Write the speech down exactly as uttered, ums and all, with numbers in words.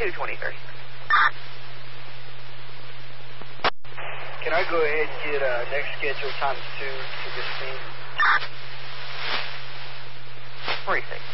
two twenty-three. Can I go ahead and get uh, next schedule times two to this team? Precinct.